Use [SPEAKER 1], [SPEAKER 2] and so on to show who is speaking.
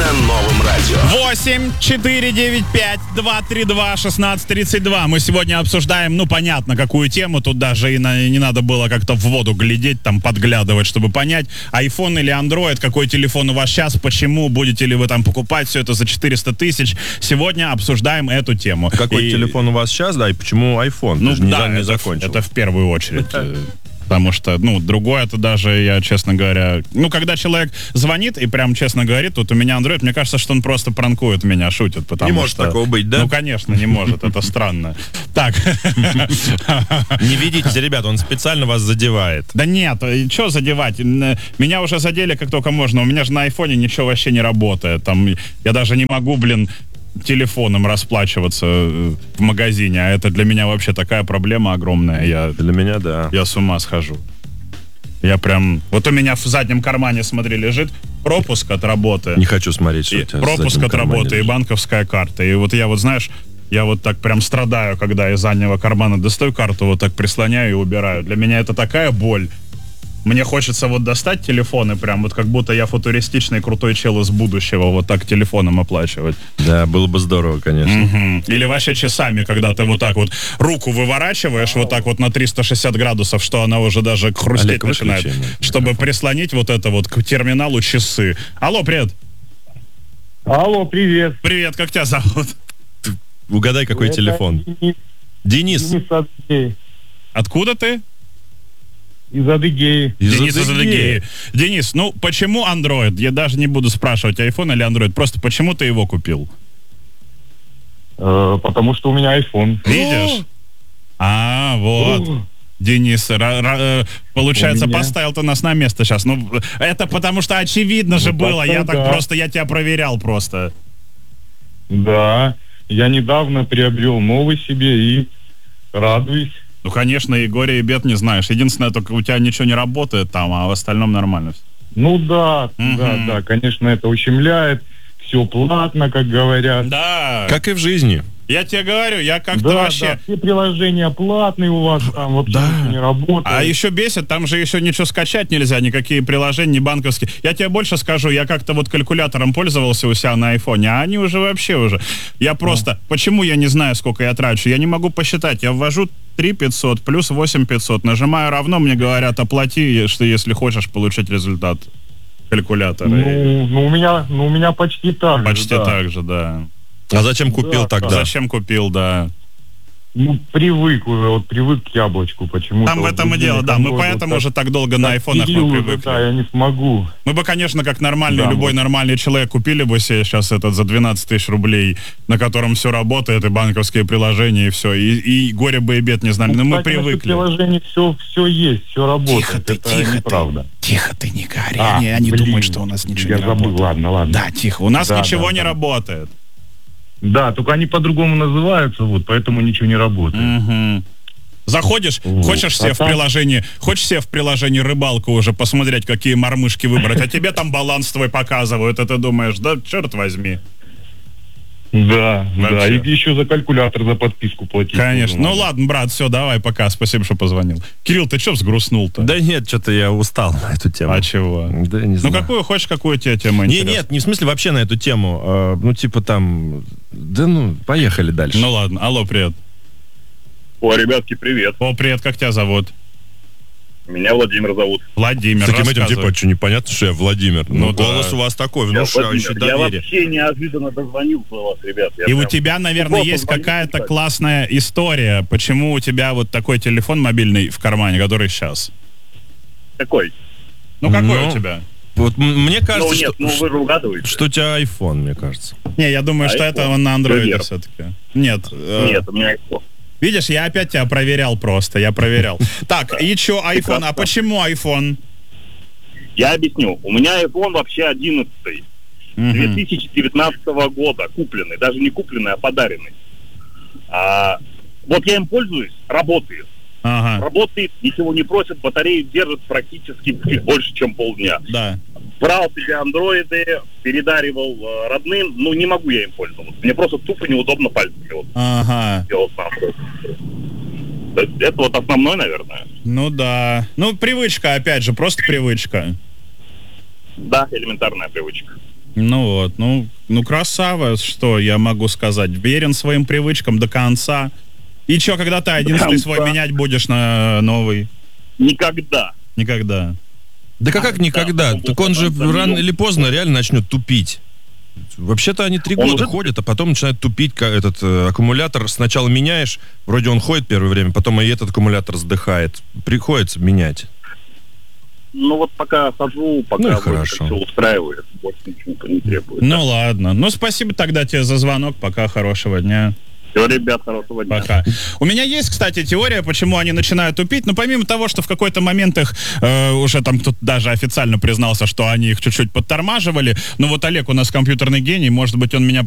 [SPEAKER 1] на новом радио.
[SPEAKER 2] 8-495-232-1632. Мы сегодня обсуждаем, ну, понятно, какую тему. Тут даже и не надо было как-то в воду глядеть, там, подглядывать, чтобы понять, iPhone или Android, какой телефон у вас сейчас, почему, будете ли вы там покупать все это за 400 тысяч. Сегодня обсуждаем эту тему.
[SPEAKER 3] Какой телефон у вас сейчас, да, и почему iPhone?
[SPEAKER 2] Ну, да,
[SPEAKER 3] не закончил.
[SPEAKER 2] Это в первую очередь. Потому что, ну, другое это даже, я, честно говоря... Ну, когда человек звонит и прям честно говорит, вот у меня Android, мне кажется, что он просто пранкует меня, шутит. Потому
[SPEAKER 3] не может
[SPEAKER 2] что,
[SPEAKER 3] такого быть, да?
[SPEAKER 2] Ну, конечно, не может, это странно. Так.
[SPEAKER 3] Не видите, ребят, он специально вас задевает.
[SPEAKER 2] Да нет, что задевать? Меня уже задели как только можно. У меня же на айфоне ничего вообще не работает. Там я даже не могу, телефоном расплачиваться в магазине, а это для меня вообще такая проблема огромная.
[SPEAKER 3] Для меня, да.
[SPEAKER 2] Я с ума схожу. Я прям... Вот у меня в заднем кармане, смотри, лежит пропуск от работы.
[SPEAKER 3] Не хочу смотреть, что у тебя
[SPEAKER 2] пропуск от работы и банковская карта. И вот я вот, знаешь, я вот так прям страдаю, когда из заднего кармана достаю карту, вот так прислоняю и убираю. Для меня это такая боль. Мне хочется вот достать телефон и прям вот как будто я футуристичный крутой чел из будущего, вот так телефоном оплачивать.
[SPEAKER 3] Да, было бы здорово, конечно.
[SPEAKER 2] Угу. Или вообще часами, когда ты вот так вот руку выворачиваешь вот так вот на 360 градусов, что она уже даже хрустеть начинает, чтобы прислонить вот это вот к терминалу часы. Алло, привет.
[SPEAKER 4] Алло, привет.
[SPEAKER 2] Привет, как тебя зовут?
[SPEAKER 3] Угадай, какой телефон. Денис.
[SPEAKER 2] Откуда ты?
[SPEAKER 4] Из Адыгеи.
[SPEAKER 2] Денис из Адыгеи. Денис, ну почему Android? Я даже не буду спрашивать, iPhone или Android. Просто почему ты его купил?
[SPEAKER 4] Потому что у меня iPhone.
[SPEAKER 2] Видишь? Вот. Денис, получается, поставил ты нас на место сейчас. Ну, это потому что очевидно же было. Я тебя проверял просто.
[SPEAKER 4] Да. Я недавно приобрел новый себе и радуюсь.
[SPEAKER 2] Ну, конечно, и горе, и бед не знаешь. Единственное, только у тебя ничего не работает там, а в остальном нормально.
[SPEAKER 4] Ну да, да, конечно, это ущемляет. Все платно, как говорят.
[SPEAKER 2] Да.
[SPEAKER 3] Как и в жизни.
[SPEAKER 2] Я тебе говорю, я как-то вообще...
[SPEAKER 4] Да, все приложения платные у вас, там вообще ничего не работает.
[SPEAKER 2] А еще бесит, там же еще ничего скачать нельзя, никакие приложения, ни банковские. Я тебе больше скажу, я как-то вот калькулятором пользовался у себя на айфоне, а они уже вообще. Я просто... Почему я не знаю, сколько я трачу? Я не могу посчитать. Я ввожу 3500 плюс 8500. Нажимаю равно, мне говорят, оплати, что если хочешь получить результат калькулятора.
[SPEAKER 4] Ну, у меня почти так же.
[SPEAKER 2] Почти так же, да.
[SPEAKER 3] А зачем купил тогда?
[SPEAKER 2] Зачем купил, да.
[SPEAKER 4] Ну, привык уже, вот привык к яблочку почему-то.
[SPEAKER 2] Там в этом и дело, да. Мы поэтому уже так долго на айфонах мы привыкли.
[SPEAKER 4] Да, я не смогу.
[SPEAKER 2] Мы бы, конечно, как любой нормальный человек купили бы себе сейчас этот за 12 тысяч рублей, на котором все работает, и банковские приложения, и все. И горе бы и бед не знали. Но мы привыкли.
[SPEAKER 4] В приложении все есть, все работает.
[SPEAKER 2] Тихо,
[SPEAKER 4] неправда.
[SPEAKER 2] Тихо ты, не говори. Они думают, что у нас ничего не работает.
[SPEAKER 4] Ладно.
[SPEAKER 2] Да, тихо. У нас ничего не работает.
[SPEAKER 4] Да, только они по-другому называются, вот, поэтому ничего не работает.
[SPEAKER 2] Угу. Заходишь, хочешь себе в приложении рыбалку уже посмотреть, какие мормышки выбрать, а тебе там баланс твой показывают, и ты думаешь, да черт возьми.
[SPEAKER 4] Да, и еще за калькулятор, за подписку платить.
[SPEAKER 2] Конечно. Ну ладно, брат, все, давай, пока. Спасибо, что позвонил.Ипп, ты что взгрустнул-то?
[SPEAKER 3] Да нет, что-то я устал на эту тему.
[SPEAKER 2] А чего?
[SPEAKER 3] Да не знаю.
[SPEAKER 2] Ну какую хочешь, какую тебе тему интересна?
[SPEAKER 3] Нет, не в смысле вообще на эту тему. Поехали дальше.
[SPEAKER 2] Ну ладно, алло, привет.
[SPEAKER 5] О, ребятки, привет.
[SPEAKER 2] О, привет, как тебя зовут?
[SPEAKER 5] Меня Владимир зовут.
[SPEAKER 2] Владимир,
[SPEAKER 3] с таким этим, что непонятно, что я Владимир. Ну, голос у вас такой, внушающий доверие.
[SPEAKER 5] Я вообще неожиданно дозвонился у вас, ребят.
[SPEAKER 2] И у тебя, наверное, есть какая-то классная история, почему у тебя вот такой телефон мобильный в кармане, который сейчас.
[SPEAKER 5] Какой?
[SPEAKER 2] Ну, какой у тебя?
[SPEAKER 3] Вот мне кажется,
[SPEAKER 5] вы же угадываете.
[SPEAKER 3] Что у тебя iPhone, мне кажется.
[SPEAKER 2] Не, я думаю, что это он на Android все-таки. Нет,
[SPEAKER 5] у меня iPhone.
[SPEAKER 2] Видишь, я опять тебя проверял просто, Так, и что iPhone? А почему iPhone?
[SPEAKER 5] Я объясню. У меня iPhone вообще 11 2019 года купленный. Даже не купленный, а подаренный. Вот я им пользуюсь, работает. Работает, ничего не просит, батарею держит практически чуть больше, чем полдня.
[SPEAKER 2] Да.
[SPEAKER 5] Брал себе андроиды, передаривал родным, но не могу я им пользоваться. Мне просто тупо неудобно пальцами делать на андроид. Это вот основное, наверное.
[SPEAKER 2] Ну да. Ну, привычка, опять же, просто привычка.
[SPEAKER 5] Да, элементарная привычка.
[SPEAKER 2] Ну вот, ну красава, что я могу сказать. Верен своим привычкам до конца. И что, когда ты 11-й свой менять будешь на новый?
[SPEAKER 5] Никогда.
[SPEAKER 2] Никогда.
[SPEAKER 3] Да как никогда? Так он же рано или поздно реально начнет тупить. Вообще-то они 3 года ходят, а потом начинают тупить. Этот аккумулятор сначала меняешь, вроде он ходит первое время, потом и этот аккумулятор сдыхает. Приходится менять.
[SPEAKER 5] Ну вот пока хожу, пока
[SPEAKER 3] хорошо.
[SPEAKER 5] все устраивает, больше ничего не требует.
[SPEAKER 2] Ну ладно. Ну спасибо тогда тебе за звонок. Пока, хорошего дня.
[SPEAKER 5] Все, ребят, хорошего дня.
[SPEAKER 2] Пока. У меня есть, кстати, теория, почему они начинают тупить. Но помимо того, что в какой-то момент их уже там кто-то даже официально признался, что они их чуть-чуть подтормаживали. Ну вот Олег у нас компьютерный гений, может быть, он меня